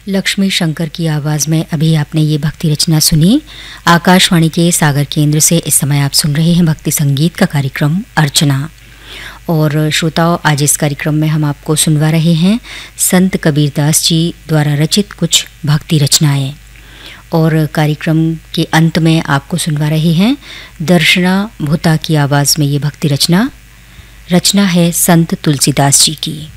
लक्ष्मी शंकर की आवाज़ में अभी आपने ये भक्ति रचना सुनी। आकाशवाणी के सागर केंद्र से इस समय आप सुन रहे हैं भक्ति संगीत का कार्यक्रम अर्चना। और श्रोताओं, आज इस कार्यक्रम में हम आपको सुनवा रहे हैं संत कबीरदास जी द्वारा रचित कुछ भक्ति रचनाएं। और कार्यक्रम के अंत में आपको सुनवा रहे हैं दर्शना भूता की आवाज़ में ये भक्ति रचना है संत तुलसीदास जी की।